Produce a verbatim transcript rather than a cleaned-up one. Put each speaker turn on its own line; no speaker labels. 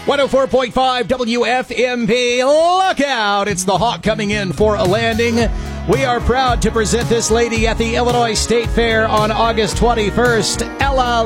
one oh four point five W F M P. Look out! It's the Hawk coming in for a landing. We are proud to present this lady at the Illinois State Fair on August twenty-first. Ella